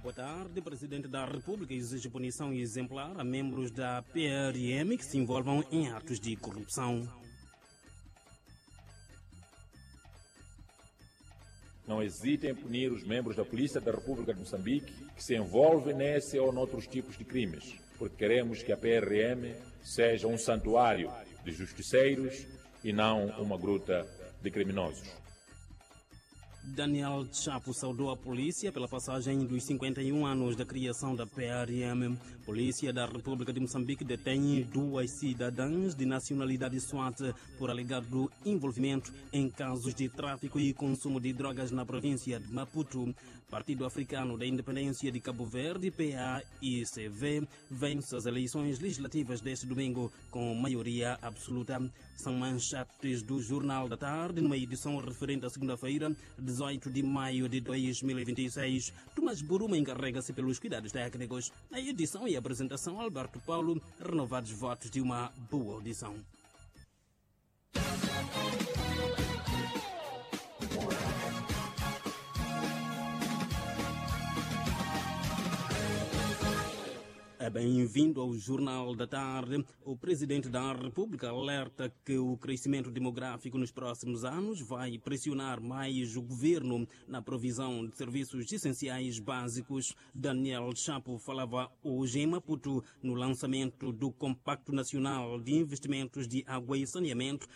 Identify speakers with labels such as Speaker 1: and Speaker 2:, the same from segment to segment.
Speaker 1: Boa tarde. O Presidente da República exige punição exemplar a membros da PRM que se envolvam em atos de corrupção.
Speaker 2: Não hesitem em punir os membros da Polícia da República de Moçambique que se envolvem nesse ou noutros tipos de crimes, porque queremos que a PRM seja um santuário de justiceiros e não uma gruta de criminosos.
Speaker 1: Daniel Chapo saudou a polícia pela passagem dos 51 anos da criação da PRM. Polícia da República de Moçambique detém 2 cidadãs de nacionalidade SWAT por alegado envolvimento em casos de tráfico e consumo de drogas na província de Maputo. Partido Africano da Independência de Cabo Verde, PAICV, vence as eleições legislativas deste domingo com maioria absoluta. São manchetes do Jornal da Tarde, numa edição referente à segunda-feira, 18 de maio de 2026. Tomás Buruma encarrega-se pelos cuidados técnicos. Na edição e apresentação, Alberto Paulo, renovados votos de uma boa audição. Bem-vindo ao Jornal da Tarde. O Presidente da República alerta que o crescimento demográfico nos próximos anos vai pressionar mais o governo na provisão de serviços essenciais básicos. Daniel Chapo falava hoje em Maputo no lançamento do Compacto Nacional de Investimentos de Água e Saneamento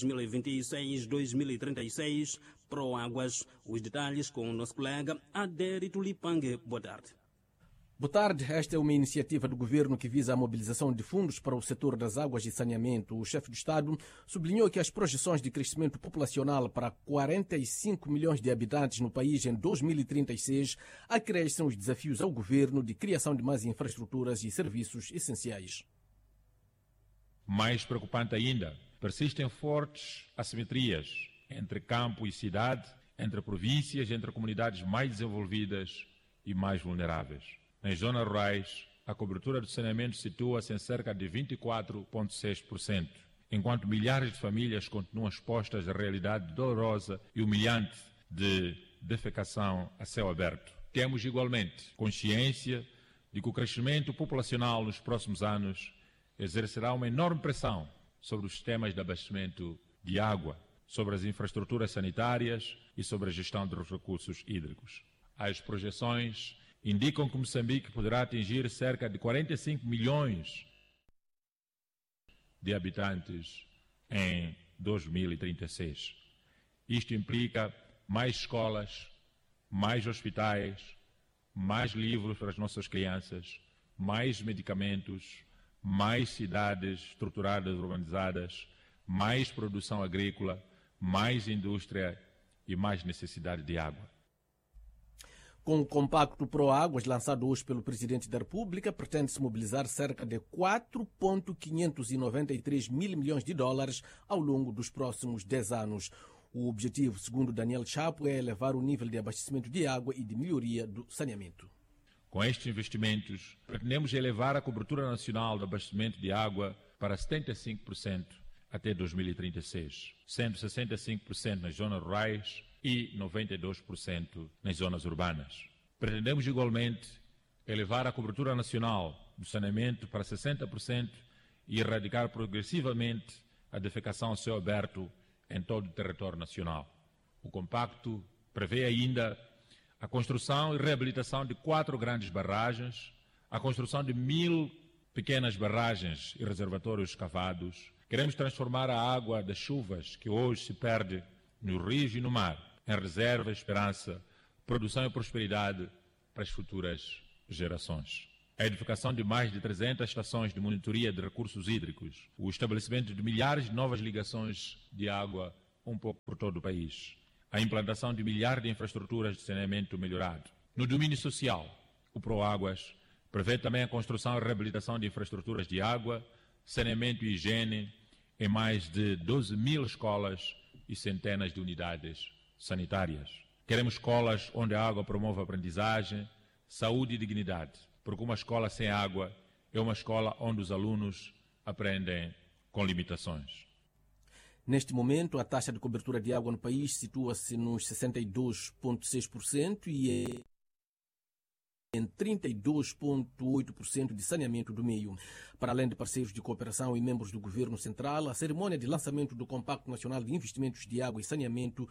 Speaker 1: 2026-2036, Proáguas. Os detalhes com o nosso colega Adérito Lipangue. Boa tarde.
Speaker 3: Boa tarde. Esta é uma iniciativa do governo que visa a mobilização de fundos para o setor das águas e saneamento. O chefe do Estado sublinhou que as projeções de crescimento populacional para 45 milhões de habitantes no país em 2036 acrescem os desafios ao governo de criação de mais infraestruturas e serviços essenciais.
Speaker 2: Mais preocupante ainda, persistem fortes assimetrias entre campo e cidade, entre províncias, entre comunidades mais desenvolvidas e mais vulneráveis. Nas zonas rurais, a cobertura do saneamento situa-se em cerca de 24,6%, enquanto milhares de famílias continuam expostas à realidade dolorosa e humilhante de defecação a céu aberto. Temos igualmente consciência de que o crescimento populacional nos próximos anos exercerá uma enorme pressão sobre os sistemas de abastecimento de água, sobre as infraestruturas sanitárias e sobre a gestão dos recursos hídricos. As projeções indicam que Moçambique poderá atingir cerca de 45 milhões de habitantes em 2036. Isto implica mais escolas, mais hospitais, mais livros para as nossas crianças, mais medicamentos, mais cidades estruturadas, urbanizadas, mais produção agrícola, mais indústria e mais necessidade de água.
Speaker 3: Com o Compacto Proáguas, lançado hoje pelo Presidente da República, pretende-se mobilizar cerca de 4,593 mil milhões de dólares ao longo dos próximos 10 anos. O objetivo, segundo Daniel Chapo, é elevar o nível de abastecimento de água e de melhoria do saneamento.
Speaker 2: Com estes investimentos, pretendemos elevar a cobertura nacional de abastecimento de água para 75% até 2036, sendo 65% nas zonas rurais e 92% nas zonas urbanas. Pretendemos igualmente elevar a cobertura nacional do saneamento para 60% e erradicar progressivamente a defecação a céu aberto em todo o território nacional. O compacto prevê ainda a construção e reabilitação de 4 grandes barragens, a construção de 1.000 pequenas barragens e reservatórios escavados. Queremos transformar a água das chuvas que hoje se perde nos rios e no mar em reserva, esperança, produção e prosperidade para as futuras gerações. A edificação de mais de 300 estações de monitoria de recursos hídricos, o estabelecimento de milhares de novas ligações de água um pouco por todo o país, a implantação de milhares de infraestruturas de saneamento melhorado. No domínio social, o Proáguas prevê também a construção e reabilitação de infraestruturas de água, saneamento e higiene em mais de 12 mil escolas e centenas de unidades sanitárias. Queremos escolas onde a água promove a aprendizagem, saúde e dignidade, porque uma escola sem água é uma escola onde os alunos aprendem com limitações.
Speaker 3: Neste momento, a taxa de cobertura de água no país situa-se nos 62,6% e é em 32,8% de saneamento do meio. Para além de parceiros de cooperação e membros do Governo Central, a cerimônia de lançamento do Compacto Nacional de Investimentos de Água e Saneamento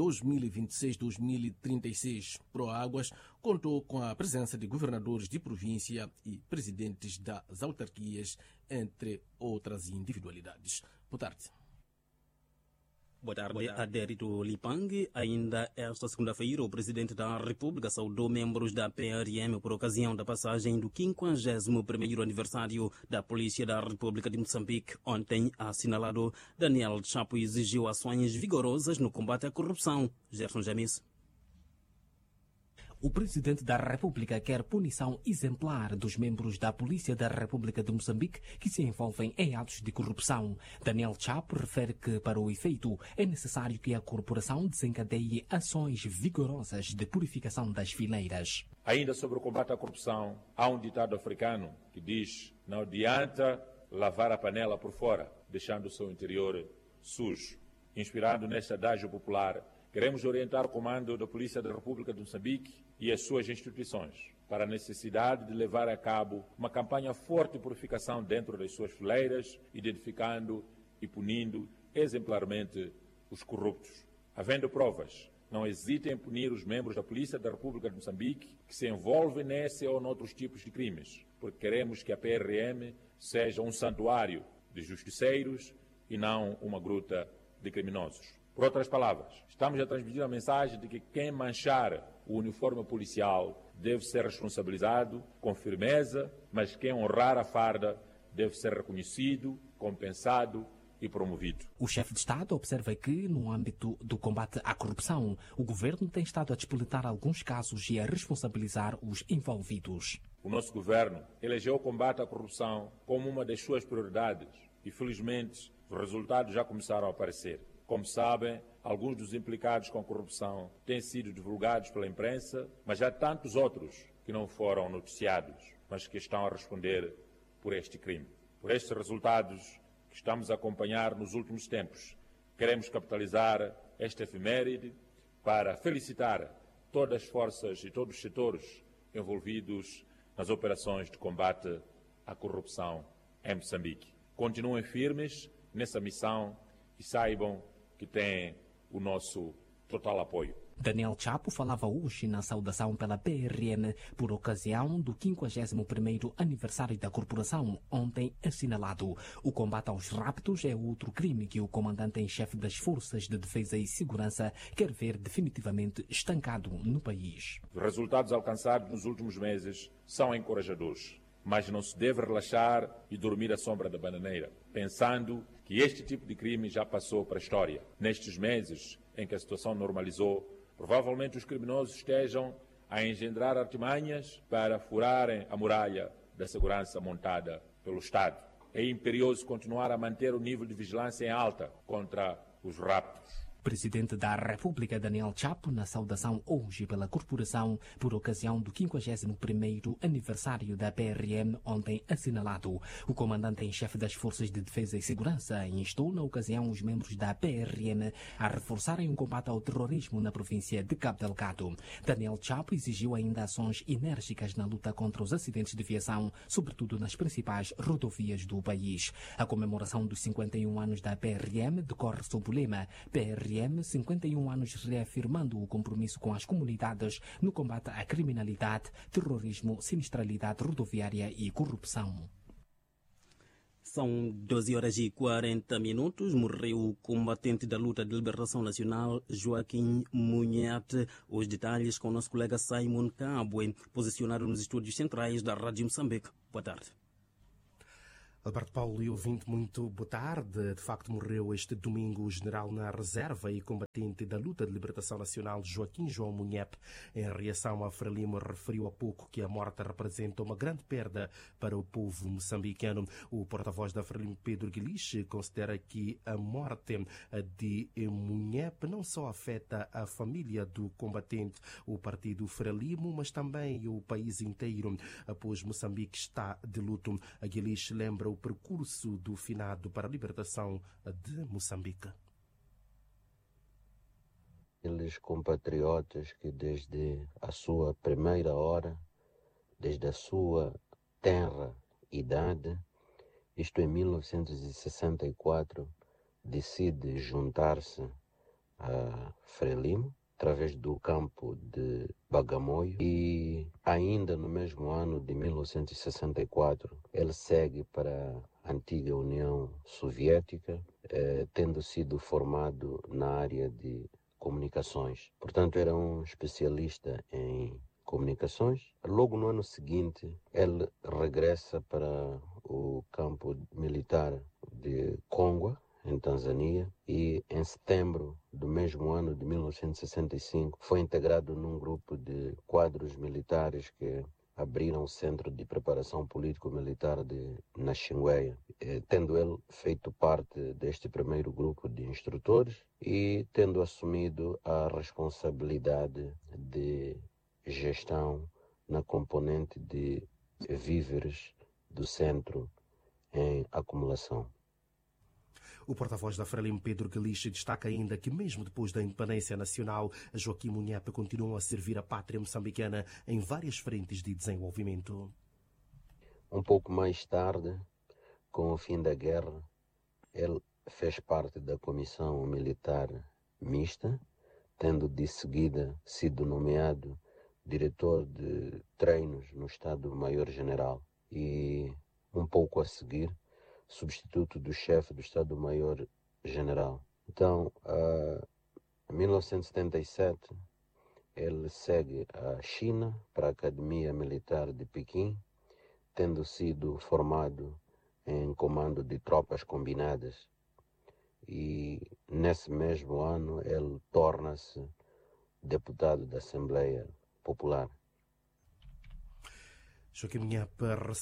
Speaker 3: 2026-2036 Proáguas contou com a presença de governadores de província e presidentes das autarquias, entre outras individualidades. Boa tarde.
Speaker 1: Boa tarde, Adérito Lipang. Ainda esta segunda-feira, o presidente da República saudou membros da PRM por ocasião da passagem do 51º aniversário da Polícia da República de Moçambique. Ontem, assinalado, Daniel Chapo exigiu ações vigorosas no combate à corrupção. Gerson Jamis.
Speaker 4: O presidente da República quer punição exemplar dos membros da Polícia da República de Moçambique que se envolvem em atos de corrupção. Daniel Chapo refere que, para o efeito, é necessário que a corporação desencadeie ações vigorosas de purificação das fileiras.
Speaker 2: Ainda sobre o combate à corrupção, há um ditado africano que diz: não adianta lavar a panela por fora, deixando o seu interior sujo. Inspirado neste adágio popular, queremos orientar o comando da Polícia da República de Moçambique e as suas instituições para a necessidade de levar a cabo uma campanha forte de purificação dentro das suas fileiras, identificando e punindo exemplarmente os corruptos. Havendo provas, não hesitem em punir os membros da Polícia da República de Moçambique que se envolvem nesse ou noutros tipos de crimes, porque queremos que a PRM seja um santuário de justiceiros e não uma gruta de criminosos. Por outras palavras, estamos a transmitir a mensagem de que quem manchar o uniforme policial deve ser responsabilizado com firmeza, mas quem honrar a farda deve ser reconhecido, compensado e promovido.
Speaker 4: O chefe de Estado observa que, no âmbito do combate à corrupção, o governo tem estado a despolitar alguns casos e a responsabilizar os envolvidos.
Speaker 2: O nosso governo elegeu o combate à corrupção como uma das suas prioridades e, felizmente, os resultados já começaram a aparecer. Como sabem, alguns dos implicados com a corrupção têm sido divulgados pela imprensa, mas há tantos outros que não foram noticiados, mas que estão a responder por este crime. Por estes resultados que estamos a acompanhar nos últimos tempos, queremos capitalizar esta efeméride para felicitar todas as forças e todos os setores envolvidos nas operações de combate à corrupção em Moçambique. Continuem firmes nessa missão e saibam que têm o nosso total apoio.
Speaker 4: Daniel Chapo falava hoje na saudação pela PRM por ocasião do 51º aniversário da corporação, ontem assinalado. O combate aos raptos é outro crime que o comandante em chefe das Forças de Defesa e Segurança quer ver definitivamente estancado no país.
Speaker 2: Os resultados alcançados nos últimos meses são encorajadores, mas não se deve relaxar e dormir à sombra da bananeira, pensando que este tipo de crime já passou para a história. Nestes meses em que a situação normalizou, provavelmente os criminosos estejam a engendrar artimanhas para furarem a muralha da segurança montada pelo Estado. É imperioso continuar a manter o nível de vigilância em alta contra os raptos.
Speaker 4: Presidente da República Daniel Chapo na saudação hoje pela corporação por ocasião do 51º aniversário da PRM, ontem assinalado. O comandante em chefe das Forças de Defesa e Segurança instou na ocasião os membros da PRM a reforçarem o combate ao terrorismo na província de Cabo Delgado. Daniel Chapo exigiu ainda ações enérgicas na luta contra os acidentes de viação, sobretudo nas principais rodovias do país. A comemoração dos 51 anos da PRM decorre sob o lema PRM 51 anos, reafirmando o compromisso com as comunidades no combate à criminalidade, terrorismo, sinistralidade rodoviária e corrupção.
Speaker 1: São 12h40. Morreu o combatente da luta de libertação nacional, Joaquim Munhete. Os detalhes com o nosso colega Simon Cabwe, posicionado nos estúdios centrais da Rádio Moçambique. Boa tarde.
Speaker 5: Alberto Paulo e ouvinte, muito boa tarde. De facto, morreu este domingo o general na reserva e combatente da luta de libertação nacional Joaquim João Munhep. Em reação a Frelimo, referiu há pouco que a morte representa uma grande perda para o povo moçambicano. O porta-voz da Frelimo, Pedro Guilish, considera que a morte de Munhep não só afeta a família do combatente, o partido Frelimo, mas também o país inteiro, pois Moçambique está de luto. A Guilish lembra o percurso do finado para a libertação de Moçambique.
Speaker 6: Aqueles compatriotas que desde a sua primeira hora desde a sua tenra idade, isto em 1964, decide juntar-se a Frelimo, através do campo de Bagamoio, e ainda no mesmo ano de 1964 ele segue para a antiga União Soviética, tendo sido formado na área de comunicações. Portanto, era um especialista em comunicações. Logo no ano seguinte, ele regressa para o campo militar de Kongwa, em Tanzânia, e em setembro do mesmo ano de 1965 foi integrado num grupo de quadros militares que abriram o Centro de Preparação Político-Militar de Naxingueia, tendo ele feito parte deste primeiro grupo de instrutores e tendo assumido a responsabilidade de gestão na componente de víveres do centro em acumulação.
Speaker 5: O porta-voz da Frelimo, Pedro Galiche, destaca ainda que mesmo depois da independência nacional, Joaquim Munhepe continua a servir a pátria moçambicana em várias frentes de desenvolvimento.
Speaker 6: Um pouco mais tarde, com o fim da guerra, ele fez parte da Comissão Militar Mista, tendo de seguida sido nomeado diretor de treinos no Estado-Maior-General e, um pouco a seguir, substituto do chefe do Estado-Maior-General. Então, em 1977, ele segue à China para a Academia Militar de Pequim, tendo sido formado em comando de tropas combinadas. E nesse mesmo ano ele torna-se deputado da Assembleia Popular.
Speaker 5: Joaquim Munhepe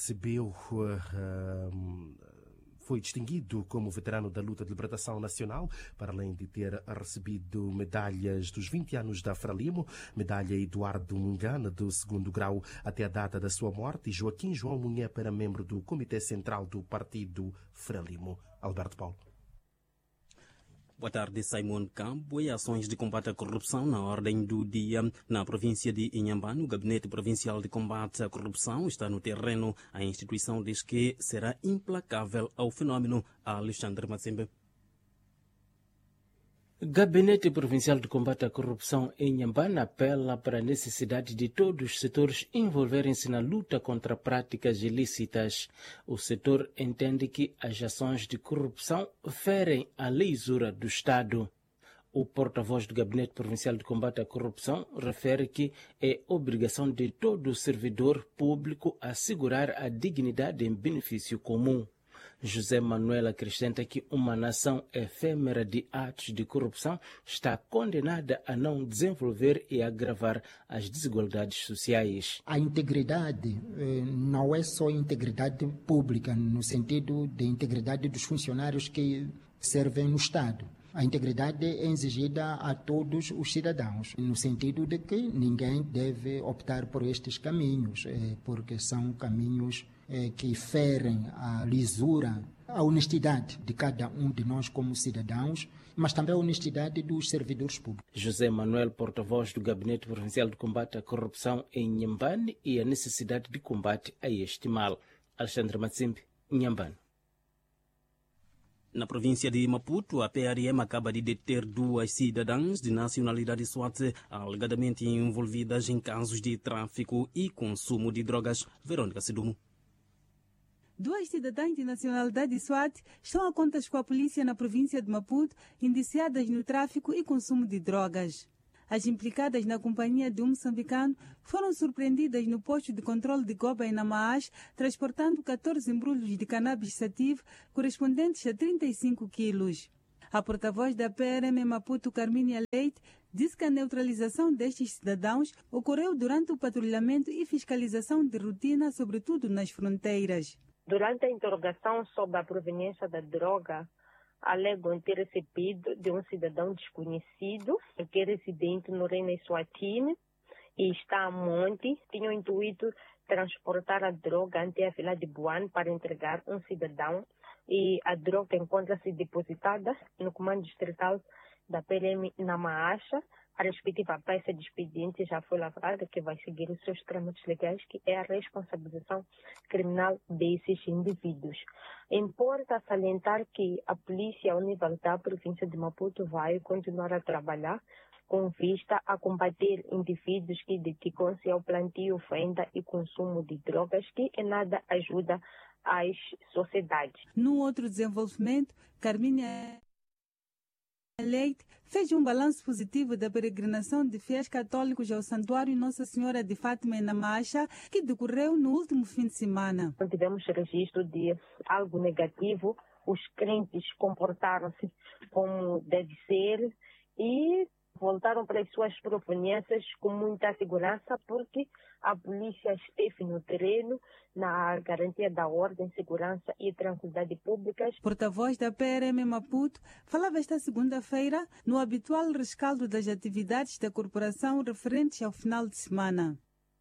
Speaker 5: foi distinguido como veterano da luta de libertação nacional, para além de ter recebido medalhas dos 20 anos da Frelimo, medalha Eduardo Mungana do 2º grau até a data da sua morte. Joaquim João Munhepe era membro do Comitê Central do Partido Frelimo. Alberto Paulo.
Speaker 1: Boa tarde, Simon Campo. E ações de combate à corrupção na ordem do dia na província de Inhambane. O Gabinete Provincial de Combate à Corrupção está no terreno. A instituição diz que será implacável ao fenómeno. Alexandre Matsembe.
Speaker 7: Gabinete Provincial de Combate à Corrupção em Inhambane apela para a necessidade de todos os setores envolverem-se na luta contra práticas ilícitas. O setor entende que as ações de corrupção ferem a lisura do Estado. O porta-voz do Gabinete Provincial de Combate à Corrupção refere que é obrigação de todo servidor público assegurar a dignidade em benefício comum. José Manuel acrescenta que uma nação efêmera de atos de corrupção está condenada a não desenvolver e agravar as desigualdades sociais.
Speaker 8: A integridade não é só integridade pública, no sentido de integridade dos funcionários que servem no Estado. A integridade é exigida a todos os cidadãos, no sentido de que ninguém deve optar por estes caminhos, porque são caminhos que ferem a lisura, a honestidade de cada um de nós como cidadãos, mas também a honestidade dos servidores públicos.
Speaker 7: José Manuel, porta-voz do Gabinete Provincial de Combate à Corrupção em Inhambane, e a necessidade de combate a este mal. Alexandre Matsimbe, Inhambane.
Speaker 1: Na província de Maputo, a PRM acaba de deter 2 cidadãs de nacionalidade Swat alegadamente envolvidas em casos de tráfico e consumo de drogas. Verônica Sidumo.
Speaker 9: 2 cidadãs de nacionalidade Swat estão a contas com a polícia na província de Maputo, indiciadas no tráfico e consumo de drogas. As implicadas na companhia de um moçambicano foram surpreendidas no posto de controle de Goba em Namaás, transportando 14 embrulhos de cannabis sativa correspondentes a 35 quilos. A porta-voz da PRM em Maputo, Carmínia Leite, disse que a neutralização destes cidadãos ocorreu durante o patrulhamento e fiscalização de rotina, sobretudo nas fronteiras.
Speaker 10: Durante a interrogação sobre a proveniência da droga, alegam ter recebido de um cidadão desconhecido, que é residente no Reino Eswatini e está a monte. Tinha o intuito de transportar a droga até a vila de Buane para entregar um cidadão, e a droga encontra-se depositada no comando distrital da PRM na Maacha, a respectiva peça de expediente já foi lavrada, que vai seguir os seus trâmites legais, que é a responsabilização criminal desses indivíduos. Importa salientar que a polícia ao nível da província de Maputo vai continuar a trabalhar com vista a combater indivíduos que dedicam-se ao plantio, venda e consumo de drogas, que em nada ajuda às sociedades.
Speaker 9: No outro desenvolvimento, Carminha Leite fez um balanço positivo da peregrinação de fiéis católicos ao Santuário Nossa Senhora de Fátima em Namacha, que decorreu no último fim de semana.
Speaker 10: Não tivemos registro de algo negativo, os crentes comportaram-se como deve ser e voltaram para as suas proveniências com muita segurança, porque a polícia esteve no terreno na garantia da ordem, segurança e tranquilidade públicas.
Speaker 9: Porta-voz da PRM Maputo falava esta segunda-feira no habitual rescaldo das atividades da corporação referentes ao final de semana.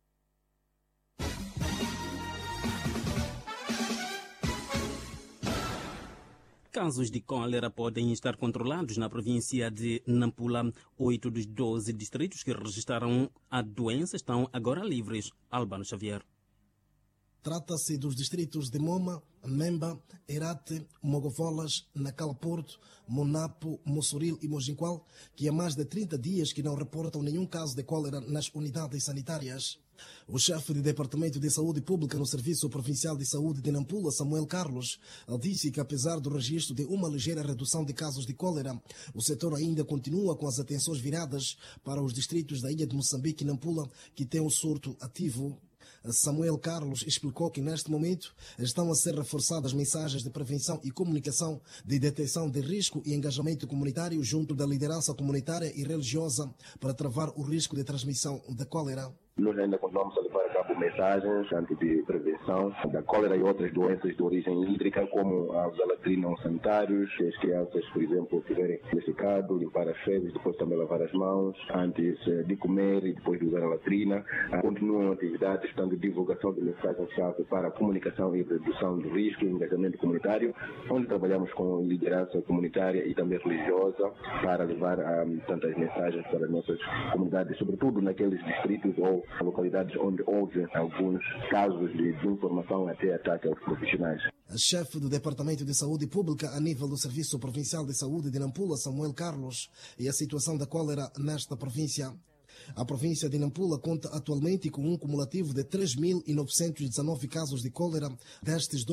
Speaker 1: Casos de cólera podem estar controlados na província de Nampula. 8 dos 12 distritos que registraram a doença estão agora livres. Albano Xavier.
Speaker 11: Trata-se dos distritos de Moma, Memba, Herate, Mogovolas, Nacala-Porto, Monapo, Mossoril e Mojinqual, que há mais de 30 dias que não reportam nenhum caso de cólera nas unidades sanitárias. O chefe do Departamento de Saúde Pública no Serviço Provincial de Saúde de Nampula, Samuel Carlos, disse que apesar do registro de uma ligeira redução de casos de cólera, o setor ainda continua com as atenções viradas para os distritos da ilha de Moçambique e Nampula, que têm o surto ativo. Samuel Carlos explicou que neste momento estão a ser reforçadas mensagens de prevenção e comunicação, de detecção de risco e engajamento comunitário junto da liderança comunitária e religiosa para travar o risco de transmissão da cólera.
Speaker 12: Nós ainda continuamos a levar a cabo mensagens tanto de prevenção da cólera e outras doenças de origem hídrica, como a latrina sanitários, que as crianças, por exemplo, tiverem secado, limpar as fezes, depois também lavar as mãos, antes de comer e depois de usar a latrina. Continuam atividades, tanto de divulgação de mensagens-chave para a comunicação e redução do risco e engajamento comunitário, onde trabalhamos com liderança comunitária e também religiosa para levar tantas mensagens para as nossas comunidades, sobretudo naqueles distritos ou localidades onde houve alguns casos de desinformação até ataque aos profissionais.
Speaker 11: A chefe do Departamento de Saúde Pública a nível do Serviço Provincial de Saúde de Nampula, Samuel Carlos, e a situação da cólera nesta província. A província de Nampula conta atualmente com um cumulativo de 3.919 casos de cólera. Destes,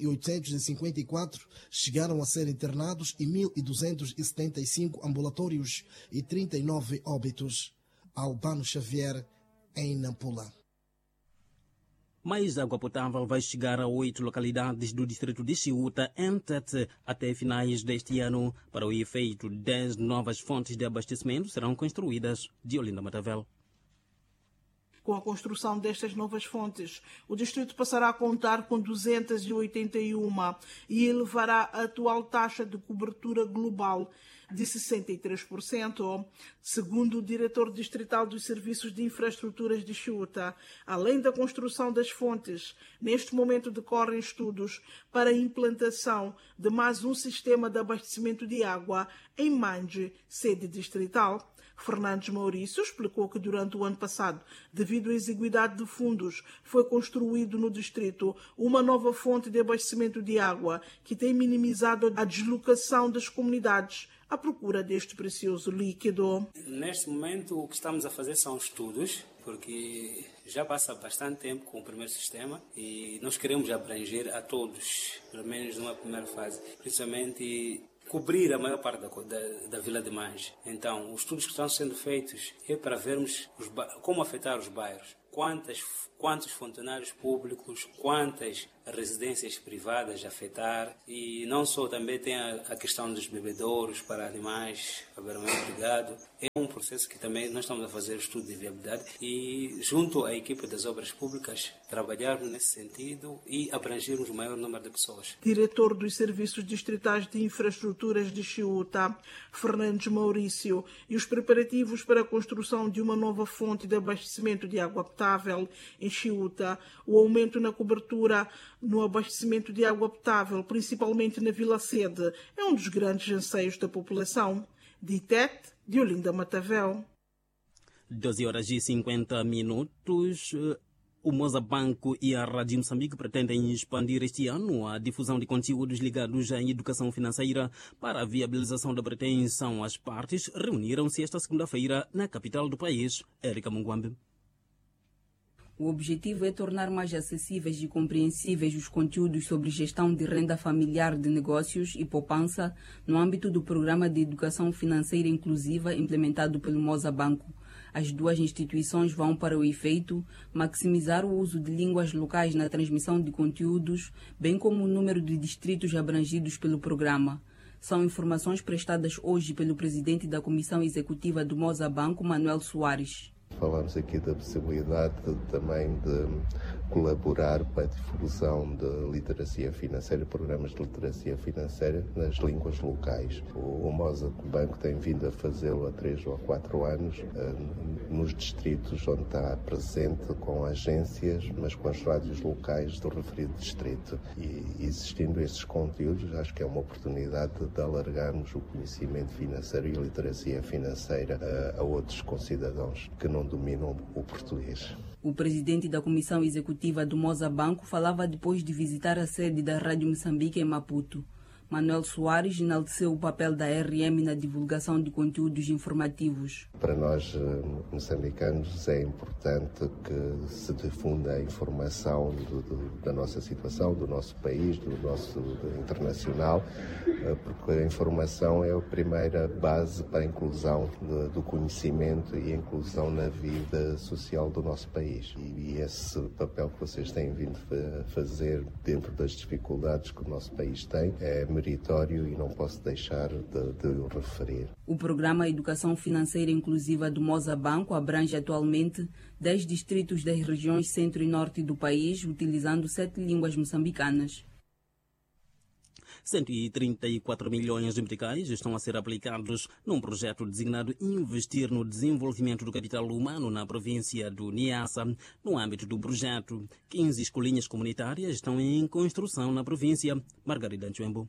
Speaker 11: 2.854 chegaram a ser internados e 1.275 ambulatórios e 39 óbitos. Albano Xavier, em Nampula.
Speaker 1: Mais água potável vai chegar a 8 localidades do distrito de Chiuta, em Tete, até finais deste ano. Para o efeito, 10 novas fontes de abastecimento serão construídas. Diolinda Matavel.
Speaker 13: Com a construção destas novas fontes, o distrito passará a contar com 281 e elevará a atual taxa de cobertura global de 63%, segundo o diretor distrital dos Serviços de Infraestruturas de Chiuta. Além da construção das fontes, neste momento decorrem estudos para a implantação de mais um sistema de abastecimento de água em Manje, sede distrital. Fernandes Maurício explicou que durante o ano passado, devido à exiguidade de fundos, foi construído no distrito uma nova fonte de abastecimento de água que tem minimizado a deslocação das comunidades à procura deste precioso líquido.
Speaker 14: Neste momento, o que estamos a fazer são estudos, porque já passa bastante tempo com o primeiro sistema e nós queremos abranger a todos, pelo menos numa primeira fase, principalmente cobrir a maior parte da Vila de Manje. Então, os estudos que estão sendo feitos é para vermos como afetar os bairros, quantos funcionários públicos, quantas residências privadas afetar, e não só, também tem a questão dos bebedouros para animais, abrigamento de gado. É um processo que também nós estamos a fazer estudo de viabilidade e, junto à equipe das obras públicas, trabalharmos nesse sentido e abrangermos o maior número de pessoas.
Speaker 13: Diretor dos Serviços Distritais de Infraestruturas de Chiuta, Fernandes Maurício, e os preparativos para a construção de uma nova fonte de abastecimento de água potável em Chiuta, o aumento na cobertura no abastecimento de água potável, principalmente na Vila Sede, é um dos grandes anseios da população. De Tete, Diolinda Matavel.
Speaker 1: 12h50. O Mozabanco e a Rádio Moçambique pretendem expandir este ano a difusão de conteúdos ligados à educação financeira. Para a viabilização da pretensão, as partes reuniram-se esta segunda-feira na capital do país, Érica Munguambe.
Speaker 15: O objetivo é tornar mais acessíveis e compreensíveis os conteúdos sobre gestão de renda familiar de negócios e poupança no âmbito do Programa de Educação Financeira Inclusiva implementado pelo Mozabanco. As duas instituições vão, para o efeito, maximizar o uso de línguas locais na transmissão de conteúdos, bem como o número de distritos abrangidos pelo programa. São informações prestadas hoje pelo presidente da Comissão Executiva do Mozabanco, Manuel Soares.
Speaker 16: Falamos aqui da possibilidade também de colaborar para a difusão de literacia financeira, programas de literacia financeira nas línguas locais. O Mozabanco tem vindo a fazê-lo há 3 ou 4 anos nos distritos onde está presente com agências, mas com as rádios locais do referido distrito. E existindo esses conteúdos, acho que é uma oportunidade de alargarmos o conhecimento financeiro e a literacia financeira a outros concidadãos que não dominam o português.
Speaker 15: O presidente da Comissão Executiva do Mozabanco falava depois de visitar a sede da Rádio Moçambique em Maputo. Manuel Soares enalteceu o papel da RM na divulgação de conteúdos informativos.
Speaker 16: Para nós, moçambicanos, é importante que se difunda a informação da nossa situação, do nosso país, do nosso internacional, porque a informação é a primeira base para a inclusão do conhecimento e a inclusão na vida social do nosso país. E esse papel que vocês têm vindo a fazer dentro das dificuldades que o nosso país tem é meritório e não posso deixar de o referir.
Speaker 15: O programa Educação Financeira Inclusiva do Mozabanco abrange atualmente 10 distritos das regiões centro e norte do país, utilizando 7 línguas moçambicanas.
Speaker 1: 134 milhões de meticais estão a ser aplicados num projeto designado Investir no Desenvolvimento do Capital Humano na província do Niassa. No âmbito do projeto, 15 escolinhas comunitárias estão em construção na província. Margarida Anchuembo.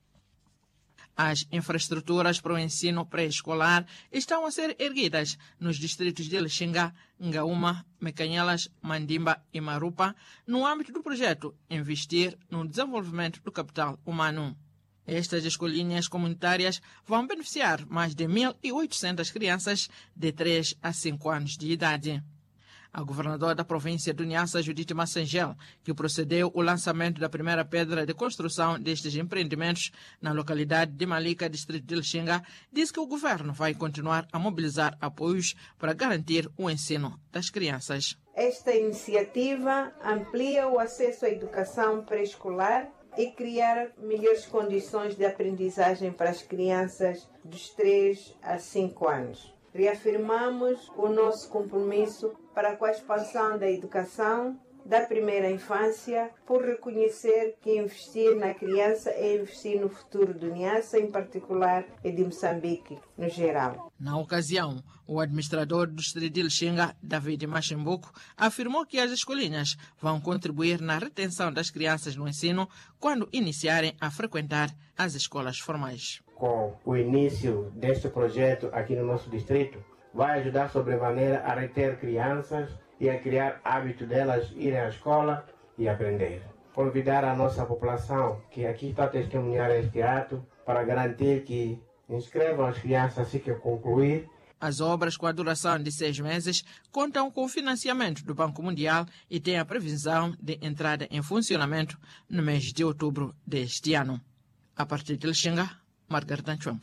Speaker 17: As infraestruturas para o ensino pré-escolar estão a ser erguidas nos distritos de Lixinga, Ngaúma, Mecanhelas, Mandimba e Marupa, no âmbito do projeto Investir no Desenvolvimento do Capital Humano. Estas escolinhas comunitárias vão beneficiar mais de 1.800 crianças de 3 a 5 anos de idade. A governadora da província do Niassa, Judite Massangel, que procedeu o lançamento da primeira pedra de construção destes empreendimentos na localidade de Malika, distrito de Lixinga, disse que o governo vai continuar a mobilizar apoios para garantir o ensino das crianças.
Speaker 18: Esta iniciativa amplia o acesso à educação pré-escolar e criar melhores condições de aprendizagem para as crianças dos 3 a 5 anos. Reafirmamos o nosso compromisso para com a expansão da educação da primeira infância, por reconhecer que investir na criança é investir no futuro do Niassa, em particular, e de Moçambique, no geral.
Speaker 17: Na ocasião, o administrador do distrito de Lixinga, David Machimbuco, afirmou que as escolinhas vão contribuir na retenção das crianças no ensino quando iniciarem a frequentar as escolas formais.
Speaker 19: Com o início deste projeto aqui no nosso distrito, vai ajudar sobremaneira a reter crianças e a criar hábito delas irem à escola e aprender. Convidar a nossa população que aqui está a testemunhar este ato para garantir que inscrevam as crianças assim que concluir.
Speaker 17: As obras, com a duração de 6 meses, contam com o financiamento do Banco Mundial e têm a previsão de entrada em funcionamento no mês de outubro deste ano. A partir de Lixinga, Margarida Chombo.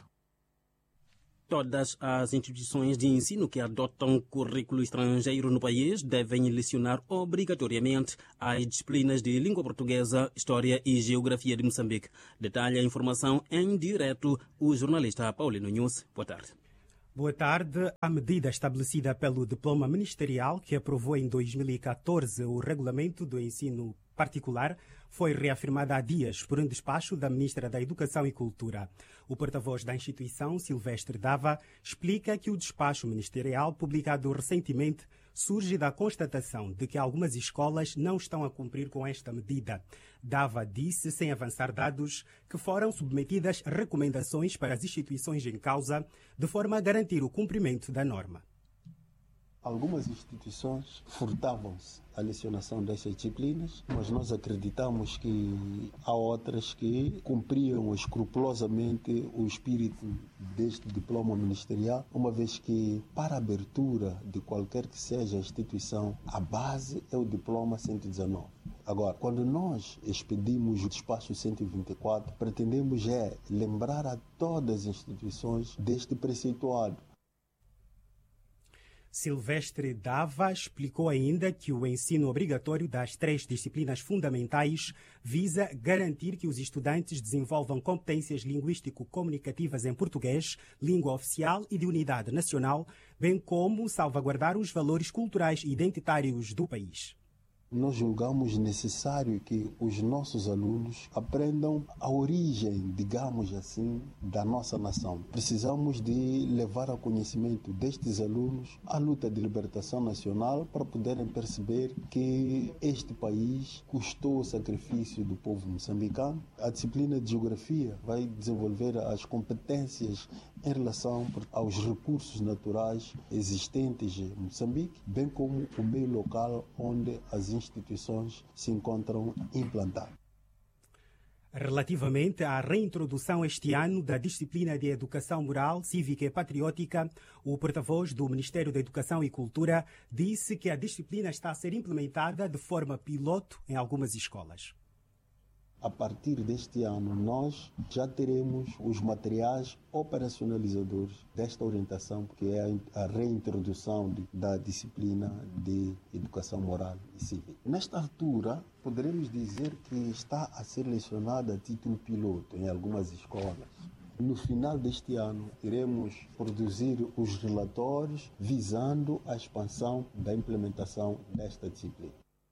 Speaker 1: Todas as instituições de ensino que adotam currículo estrangeiro no país devem lecionar obrigatoriamente as disciplinas de língua portuguesa, história e geografia de Moçambique. Detalha a informação em direto o jornalista Paulino Nunes. Boa tarde.
Speaker 20: Boa tarde. A medida estabelecida pelo Diploma Ministerial, que aprovou em 2014 o Regulamento do Ensino Particular, foi reafirmada há dias por um despacho da Ministra da Educação e Cultura. O porta-voz da instituição, Silvestre Dava, explica que o despacho ministerial, publicado recentemente, surge da constatação de que algumas escolas não estão a cumprir com esta medida. Dava disse, sem avançar dados, que foram submetidas recomendações para as instituições em causa, de forma a garantir o cumprimento da norma.
Speaker 21: Algumas instituições furtavam-se a lecionação destas disciplinas, mas nós acreditamos que há outras que cumpriam escrupulosamente o espírito deste diploma ministerial, uma vez que, para a abertura de qualquer que seja a instituição, a base é o diploma 119. Agora, quando nós expedimos o despacho 124, pretendemos lembrar a todas as instituições deste preceituado.
Speaker 20: Silvestre Dava explicou ainda que o ensino obrigatório das 3 disciplinas fundamentais visa garantir que os estudantes desenvolvam competências linguístico-comunicativas em português, língua oficial e de unidade nacional, bem como salvaguardar os valores culturais e identitários do país.
Speaker 21: Nós julgamos necessário que os nossos alunos aprendam a origem, digamos assim, da nossa nação. Precisamos de levar ao conhecimento destes alunos a luta de libertação nacional para poderem perceber que este país custou o sacrifício do povo moçambicano. A disciplina de geografia vai desenvolver as competências em relação aos recursos naturais existentes em Moçambique, bem como o meio local onde as instituições se encontram implantadas.
Speaker 20: Relativamente à reintrodução este ano da disciplina de Educação Moral, Cívica e Patriótica, o porta-voz do Ministério da Educação e Cultura disse que a disciplina está a ser implementada de forma piloto em algumas escolas.
Speaker 21: A partir deste ano, nós já teremos os materiais operacionalizadores desta orientação, que é a reintrodução da disciplina de educação moral e cívica. Nesta altura, poderemos dizer que está a ser lecionada a título piloto em algumas escolas. No final deste ano, iremos produzir os relatórios visando a expansão da implementação desta disciplina.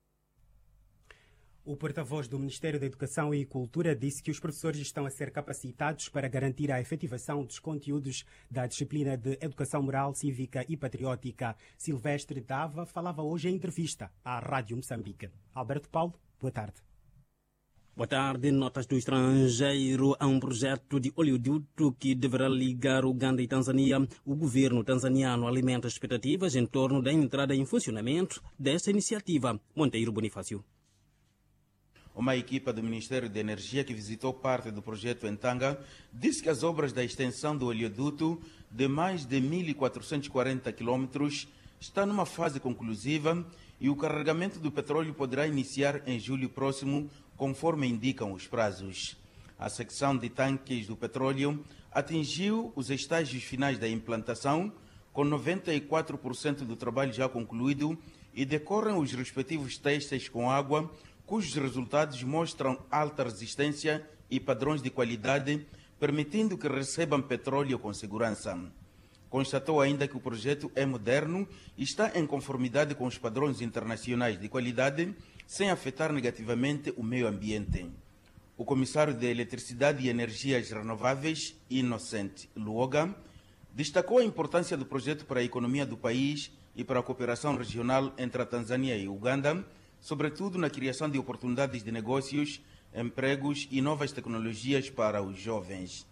Speaker 20: O porta-voz do Ministério da Educação e Cultura disse que os professores estão a ser capacitados para garantir a efetivação dos conteúdos da disciplina de Educação Moral, Cívica e Patriótica. Silvestre Dava falava hoje em entrevista à Rádio Moçambique. Alberto Paulo, boa tarde.
Speaker 1: Boa tarde. Notas do estrangeiro. Há um projeto de oleoduto que deverá ligar Uganda e Tanzânia. O governo tanzaniano alimenta expectativas em torno da entrada em funcionamento desta iniciativa. Monteiro Bonifácio.
Speaker 22: Uma equipa do Ministério da Energia que visitou parte do projeto em Tanga disse que as obras da extensão do oleoduto de mais de 1.440 quilômetros está numa fase conclusiva e o carregamento do petróleo poderá iniciar em julho próximo, conforme indicam os prazos. A secção de tanques do petróleo atingiu os estágios finais da implantação, com 94% do trabalho já concluído, e decorrem os respectivos testes com água, cujos resultados mostram alta resistência e padrões de qualidade, permitindo que recebam petróleo com segurança. Constatou ainda que o projeto é moderno e está em conformidade com os padrões internacionais de qualidade, sem afetar negativamente o meio ambiente. O comissário de Eletricidade e Energias Renováveis, Inocente Luoga, destacou a importância do projeto para a economia do país e para a cooperação regional entre a Tanzânia e Uganda, sobretudo na criação de oportunidades de negócios, empregos e novas tecnologias para os jovens.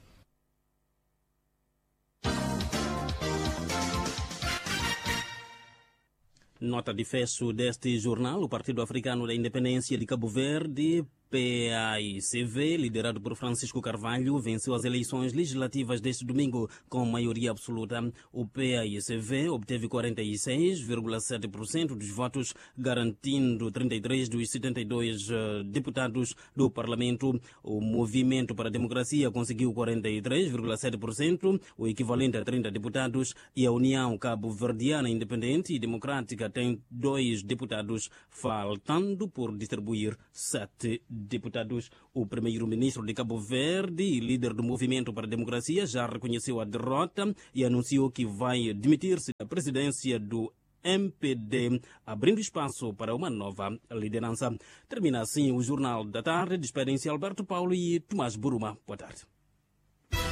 Speaker 1: Nota de fecho deste jornal: o Partido Africano da Independência de Cabo Verde, PAICV, liderado por Francisco Carvalho, venceu as eleições legislativas deste domingo com maioria absoluta. O PAICV obteve 46,7% dos votos, garantindo 33 dos 72 deputados do Parlamento. O Movimento para a Democracia conseguiu 43,7%, o equivalente a 30 deputados, e a União Cabo-Verdiana Independente e Democrática tem 2 deputados, faltando por distribuir 7 deputados. O primeiro-ministro de Cabo Verde e líder do Movimento para a Democracia já reconheceu a derrota e anunciou que vai demitir-se da presidência do MPD, abrindo espaço para uma nova liderança. Termina assim o Jornal da Tarde. Despedem-se Alberto Paulo e Tomás Buruma. Boa tarde.